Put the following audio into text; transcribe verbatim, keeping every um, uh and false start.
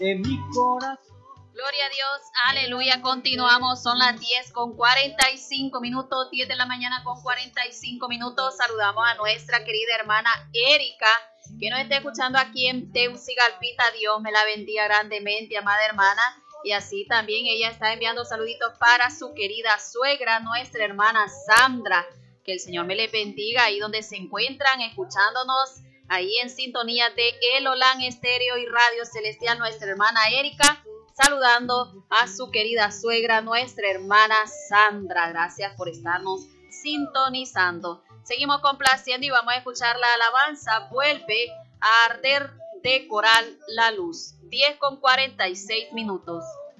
en mi corazón. Gloria a Dios, aleluya, continuamos, son las diez con cuarenta y cinco minutos, diez de la mañana con cuarenta y cinco minutos. Saludamos a nuestra querida hermana Erika, que nos está escuchando aquí en Teucigalpita. Dios me la bendiga grandemente, amada hermana. Y así también ella está enviando saluditos para su querida suegra, nuestra hermana Sandra. Que el Señor me les bendiga ahí donde se encuentran, escuchándonos ahí en sintonía de El Olán Estéreo y Radio Celestial. Nuestra hermana Erika saludando a su querida suegra, nuestra hermana Sandra. Gracias por estarnos sintonizando. Seguimos complaciendo y vamos a escuchar la alabanza Vuelve a arder de Coral La Luz. diez con cuarenta y seis minutos.